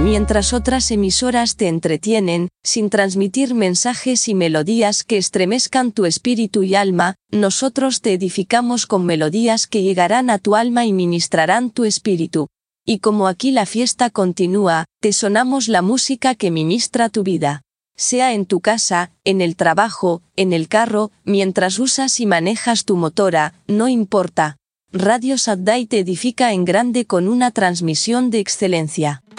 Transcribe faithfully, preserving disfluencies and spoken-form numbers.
Mientras otras emisoras te entretienen, sin transmitir mensajes y melodías que estremezcan tu espíritu y alma, nosotros te edificamos con melodías que llegarán a tu alma y ministrarán tu espíritu. Y como aquí la fiesta continúa, te sonamos la música que ministra tu vida. Sea en tu casa, en el trabajo, en el carro, mientras usas y manejas tu motora, no importa. Radio Sadday te edifica en grande con una transmisión de excelencia.